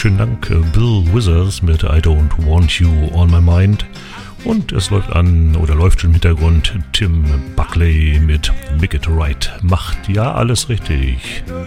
schönen Dank Bill Withers mit I Don't Want You On My Mind. Und es läuft schon im Hintergrund Tim Buckley mit Make It Right. Macht ja alles richtig.